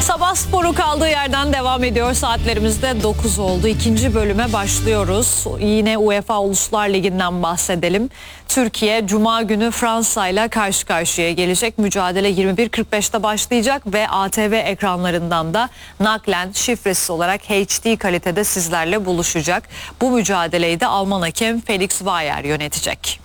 Sabah sporu kaldığı yerden devam ediyor. Saatlerimizde 9 oldu. İkinci bölüme başlıyoruz. Yine UEFA Uluslar Ligi'nden bahsedelim. Türkiye Cuma günü Fransa ile karşı karşıya gelecek. Mücadele 21.45'te başlayacak ve ATV ekranlarından da naklen şifresiz olarak HD kalitede sizlerle buluşacak. Bu mücadeleyi de Alman hakem Felix Wayer yönetecek.